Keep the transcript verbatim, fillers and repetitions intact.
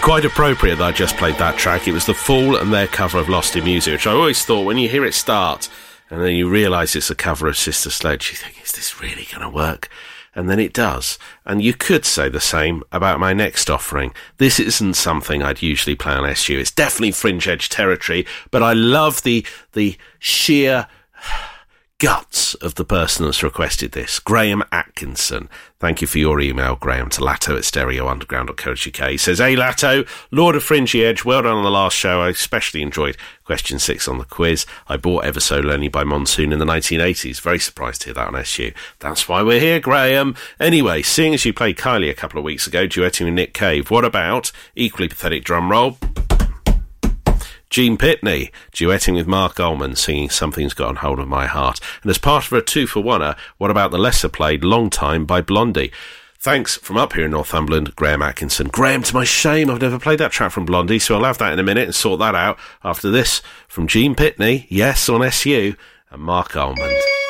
quite appropriate that I just played that track. It was The Fall and their cover of Lost in Music, which I always thought, when you hear it start and then you realise it's a cover of Sister Sledge, you think, is this really going to work? And then it does. And you could say the same about my next offering. This isn't something I'd usually play on S U. It's definitely fringe edge territory, but I love the the sheer guts of the person that's requested this. Graham Atkinson. Thank you for your email, Graham, to Latto at stereo underground dot co dot uk. He says, hey, Latto, Lord of Fringy Edge, well done on the last show. I especially enjoyed question six on the quiz. I bought Ever So Lonely by Monsoon in the nineteen eighties. Very surprised to hear that on S U. That's why we're here, Graham. Anyway, seeing as you played Kylie a couple of weeks ago, duetting with Nick Cave, what about, equally pathetic drum roll, Gene Pitney, duetting with Mark Ullman, singing Something's Gotten Hold of My Heart. And as part of a two-for-oneer, what about the lesser-played Long Time by Blondie? Thanks from up here in Northumberland, Graham Atkinson. Graham, to my shame, I've never played that track from Blondie, so I'll have that in a minute and sort that out after this from Gene Pitney, yes, on S U, and Mark Ullman.